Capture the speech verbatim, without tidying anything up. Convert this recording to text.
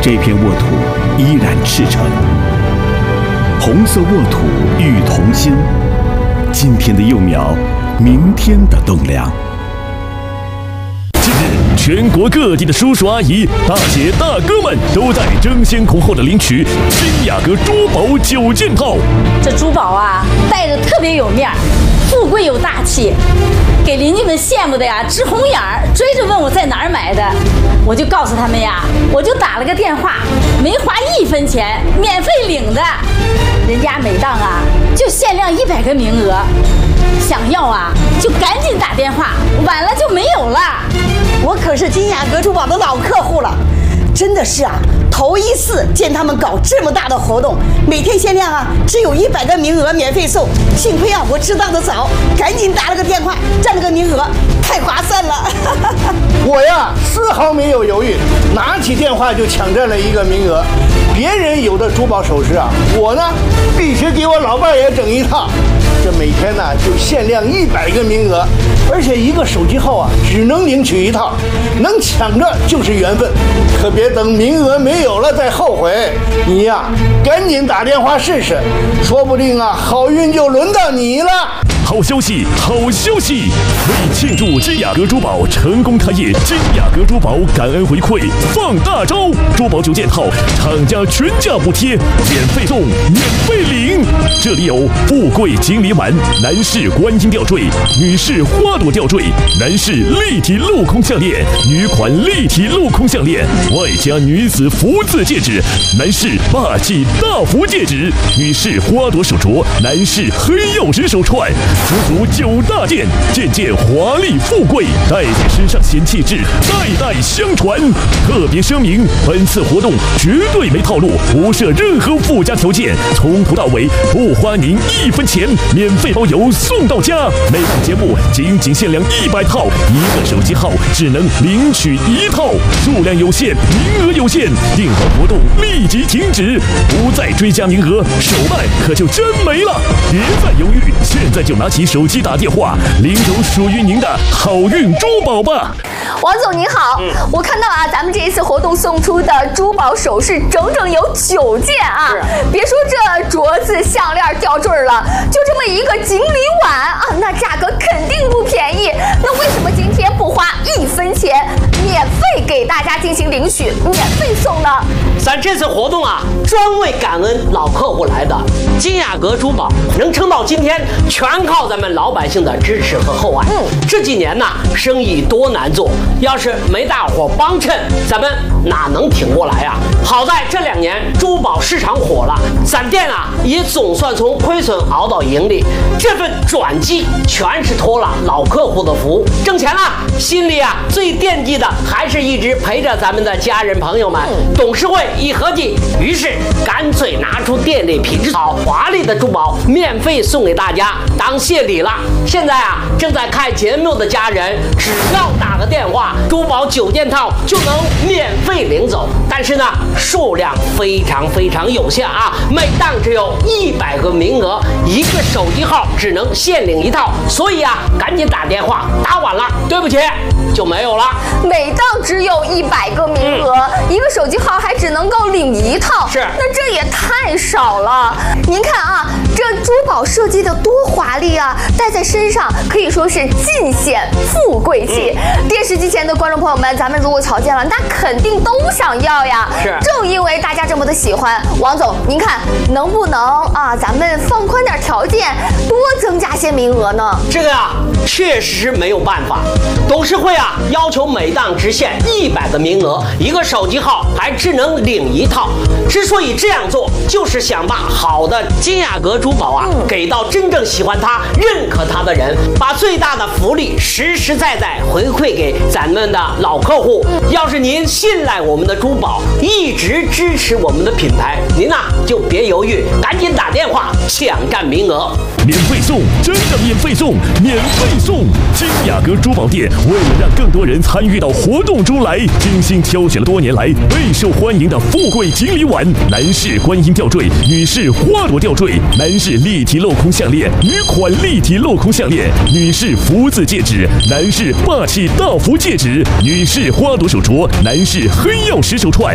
这片沃土依然赤诚。红色沃土育童心，今天的幼苗，明天的栋梁。近日，全国各地的叔叔阿姨、大姐大哥们都在争先恐后的领取金雅阁珠宝九件套。 这珠宝啊，戴着特别有面儿，富贵又大气，给邻居们羡慕的呀直红眼儿，追着问我在哪儿买的。我就告诉他们呀，我就打了个电话，没花一分钱，免费领的。人家每档啊就限量一百个名额，想要啊就赶紧打电话，晚了就没有了。 我可是金雅阁珠宝的老客户了，真的是啊，头一次见他们搞这么大的活动，每天限量啊，只有一百个名额免费送。幸亏啊，我知道的早，赶紧打了个电话，占了个名额，太划算了。 我呀，丝毫没有犹豫，拿起电话就抢占了一个名额。别人有的珠宝首饰啊，我呢必须给我老伴也整一套。这每天呢就限量一百个名额，而且一个手机号啊只能领取一套，能抢着就是缘分，可别等名额没有了再后悔。你呀，赶紧打电话试试，说不定啊好运就轮到你了。 好消息，好消息！为庆祝金雅阁珠宝成功开业，金雅阁珠宝感恩回馈放大招，珠宝九件套，厂家全价补贴，免费送，免费领。这里有富贵锦鲤碗、男士观音吊坠、女士花朵吊坠、男士立体镂空项链、女款立体镂空项链，外加女子福字戒指、男士霸气大福戒指、女士花朵手镯、男士黑曜石手串。足足九大件，件件华丽富贵，戴在身上显气质，代代相传。特别声明，本次活动绝对没套路，不设任何附加条件，从头到尾不花您一分钱，免费包邮送到家。每档节目仅仅限量一百套，一个手机号只能领取一套，数量有限，名额有限，订单活动立即停止，不再追加名额，手办可就真没了。别再犹豫，现在就拿起手机打电话，领走属于您的好运珠宝吧。 王总您好，嗯、我看到啊，咱们这一次活动送出的珠宝首饰整整有九件啊！别说这镯子、项链、吊坠了，就这么一个锦鲤碗啊，那价格肯定不便宜。那为什么今天不花一分钱，免费给大家进行领取，免费送呢？ 咱这次活动啊，专为感恩老客户来的。金雅阁珠宝能撑到今天，全靠咱们老百姓的支持和厚爱。嗯，这几年呢，生意多难做。要是没大伙帮衬，咱们哪能挺过来啊？好在这两年珠宝市场火了，咱店啊也总算从亏损熬到盈利。这份转机全是托了老客户的福，挣钱了，心里啊最惦记的还是一直陪着咱们的家人朋友们。董事会一合计，于是干脆拿出店里品质好、华丽的珠宝，免费送给大家当谢礼了。现在啊，正在看节目的家人，只要打个电话，珠宝九件套就能免费领走，但是呢，数量非常非常有限啊，每档只有一百个名额，一个手机号只能限领一套，所以啊，赶紧打电话，打晚了，对不起，就没有了。 每档只有一百个名额，嗯、一个手机号还只能够领一套，是，那这也太少了。您看啊，这珠宝设计的多华丽啊，戴在身上可以说是尽显富贵气。嗯、电视机前的观众朋友们，咱们如果瞧见了，那肯定都想要呀。是，正因为大家这么的喜欢，王总，您看能不能啊，咱们放宽点条件，多增加些名额呢？ 这个呀，确实是没有办法。董事会啊，要求每档只限一百个名额，一个手机号还只能领一套。之所以这样做，就是想把好的金雅阁珠宝啊，嗯、给到真正喜欢它、认可它的人，把最大的福利实实在在回馈给咱们的老客户。要是您信赖我们的珠宝，一直支持我们的品牌，您呐、啊、就别犹豫，赶紧打电话抢占名额。 免费送，真的免费送，免费送！金雅阁珠宝店为了让更多人参与到活动中来，精心挑选了多年来备受欢迎的富贵锦鲤碗、男士观音吊坠、女士花朵吊坠、男士立体镂空项链、女款立体镂空项链、女士福字戒指、男士霸气大福戒指、女士花朵手镯、男士黑曜石手串。